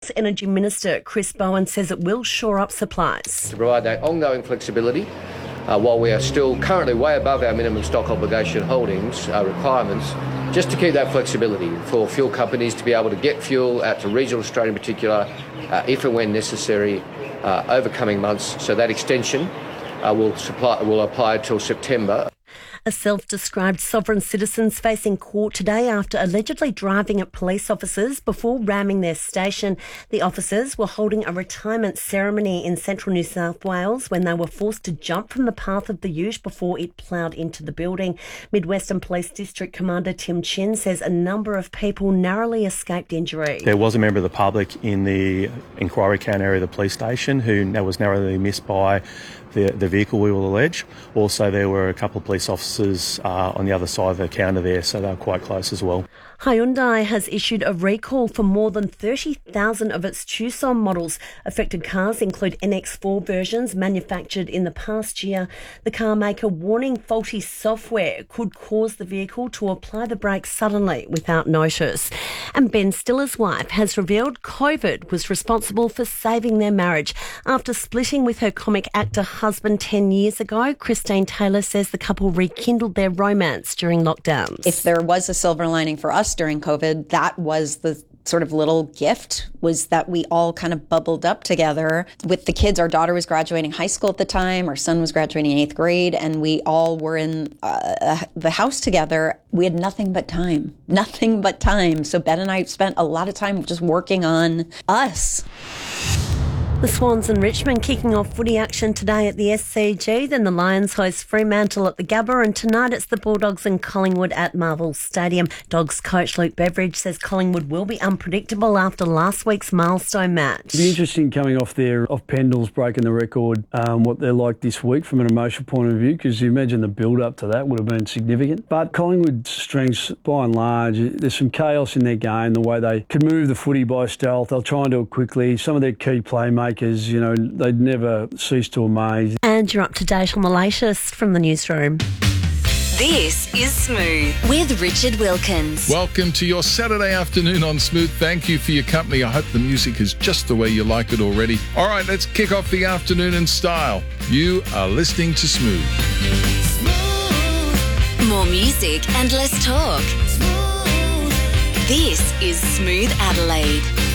Adelaide Energy Minister Chris Bowen says it will shore up supplies. To provide that ongoing flexibility, while we are still currently way above our minimum stock obligation holdings requirements, just to keep that flexibility for fuel companies to be able to get fuel out to regional Australia in particular, if and when necessary, over coming months. So that extension will apply till September. A self-described sovereign citizen's facing court today after allegedly driving at police officers before ramming their station. The officers were holding a retirement ceremony in central New South Wales when they were forced to jump from the path of the ute before it ploughed into the building. Mid-Western Police District Commander Tim Chin says a number of people narrowly escaped injury. There was a member of the public in the inquiry count area of the police station who was narrowly missed by the vehicle, we will allege. Also, there were a couple of police officers on the other side of the counter there, so they were quite close as well. Hyundai has issued a recall for more than 30,000 of its Tucson models. Affected cars include NX4 versions manufactured in the past year. The car maker warning faulty software could cause the vehicle to apply the brakes suddenly without notice. And Ben Stiller's wife has revealed COVID was responsible for saving their marriage. After splitting with her comic actor husband 10 years ago, Christine Taylor says the couple rekindled their romance during lockdowns. If there was a silver lining for us during COVID, that was the sort of little gift, was that we all kind of bubbled up together with the kids. Our daughter was graduating high school at the time. Our son was graduating 8th grade, and we all were in the house together. We had nothing but time. So Ben and I spent a lot of time just working on us. The Swans and Richmond kicking off footy action today at the SCG, then the Lions host Fremantle at the Gabba, and tonight it's the Bulldogs and Collingwood at Marvel Stadium. Dogs coach Luke Beveridge says Collingwood will be unpredictable after last week's milestone match. It'll be interesting coming off Pendles breaking the record, what they're like this week from an emotional point of view, because you imagine the build-up to that would have been significant. But Collingwood's strengths, by and large, there's some chaos in their game, the way they can move the footy by stealth. They'll try and do it quickly. Some of their key playmakers, they'd never cease to amaze. And you're up to date on the latest from the newsroom. This is Smooth with Richard Wilkins. Welcome to your Saturday afternoon on Smooth. Thank you for your company. I hope the music is just the way you like it already. All right, let's kick off the afternoon in style. You are listening to Smooth. More music and less talk. Smooth. This is Smooth Adelaide.